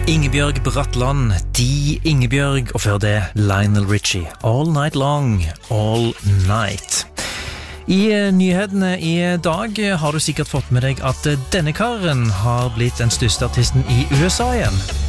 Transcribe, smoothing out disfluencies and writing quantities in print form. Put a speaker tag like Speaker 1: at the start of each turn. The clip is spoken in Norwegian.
Speaker 1: Ingebjørg Bratland, De Ingebjørg, og før det Lionel Richie, All Night Long, All Night. I nyhetene i dag har du sikkert fått med deg at denne karen har blitt den største artisten i USA igjen.